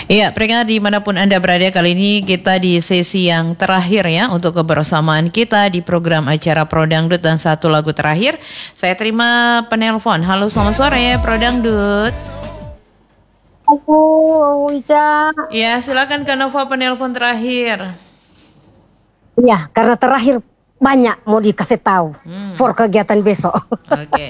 Iya, pendengar dimanapun Anda berada, kali ini kita di sesi yang terakhir ya untuk kebersamaan kita di program acara Pro Dangdut dan satu lagu terakhir. Saya terima penelpon. Halo, selamat sore Pro Dangdut. Aku, Ica. Ya, silakan Kak Nova penelpon terakhir. Ya, karena terakhir banyak mau dikasih tahu for kegiatan besok. Oke.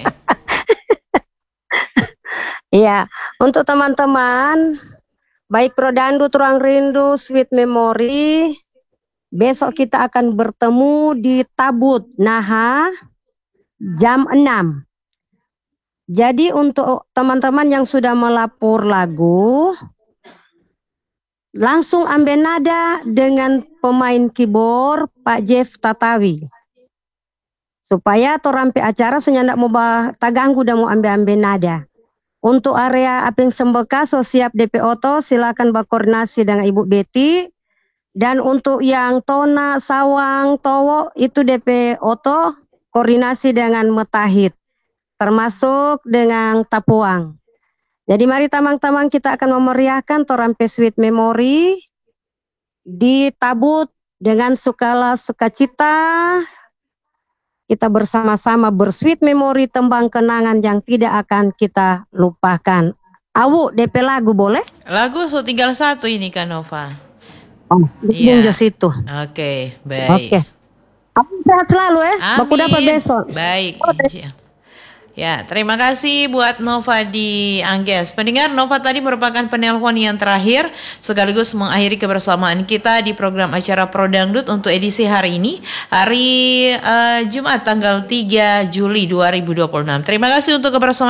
Iya, untuk teman-teman, baik Pro Dangdut, Ruang Rindu, Sweet Memory, besok kita akan bertemu di Tabut, Naha, jam 6. Jadi untuk teman-teman yang sudah melapor lagu, langsung ambil nada dengan pemain keyboard Pak Jeff Tatawi. Supaya torampe acara senyandak mau taganggu dan mau ambil nada. Untuk area Aping Sembeka so siap DP Oto, silakan berkoordinasi dengan Ibu Betty. Dan untuk yang Tona, Sawang, Towo itu DP Oto koordinasi dengan Metahit, termasuk dengan Tapuang. Jadi mari teman-teman kita akan memeriahkan torampe Sweet Memory di Tabut dengan segala sukacita. Kita bersama-sama bersweet memory tembang kenangan yang tidak akan kita lupakan. Awu DP lagu boleh? Lagu so tinggal satu ini Kak Nova. Oh, Iya. Situ. Oke, baik. Oke. Aku sehat selalu ya. Amin. Baku dapat besok. Baik. Ya, terima kasih buat Nova di Angges. Pendengar, Nova tadi merupakan penelpon yang terakhir sekaligus mengakhiri kebersamaan kita di program acara Pro Dangdut untuk edisi hari ini, hari Jumat tanggal 3 Juli 2026. Terima kasih untuk kebersamaan